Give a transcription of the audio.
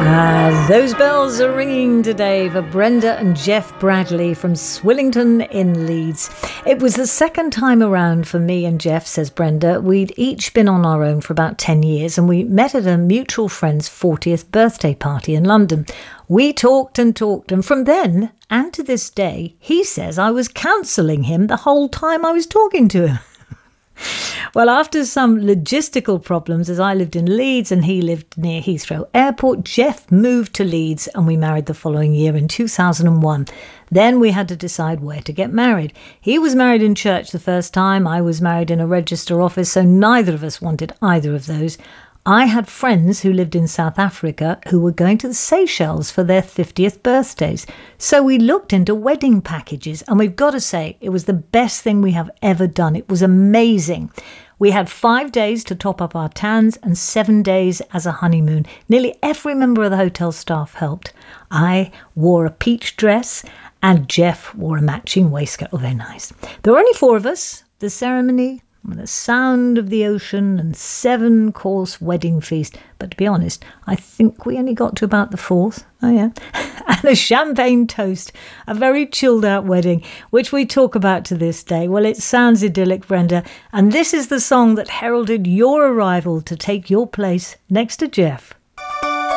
Those bells are ringing today for Brenda and Jeff Bradley from Swillington in Leeds. It was the second time around for me and Jeff, says Brenda. We'd each been on our own for about 10 years and we met at a mutual friend's 40th birthday party in London. We talked and talked, and from then and to this day, he says I was counselling him the whole time I was talking to him. Well, after some logistical problems, as I lived in Leeds and he lived near Heathrow Airport, Jeff moved to Leeds and we married the following year in 2001. Then we had to decide where to get married. He was married in church the first time, I was married in a register office, so neither of us wanted either of those. I had friends who lived in South Africa who were going to the Seychelles for their 50th birthdays. So we looked into wedding packages and we've got to say it was the best thing we have ever done. It was amazing. We had 5 days to top up our tans and 7 days as a honeymoon. Nearly every member of the hotel staff helped. I wore a peach dress and Jeff wore a matching waistcoat. Oh, very nice. There were only 4 of us. The ceremony, with the sound of the ocean and 7-course wedding feast. But to be honest, I think we only got to about the 4th. Oh, yeah. And a champagne toast. A very chilled out wedding, which we talk about to this day. Well, it sounds idyllic, Brenda. And this is the song that heralded your arrival to take your place next to Jeff.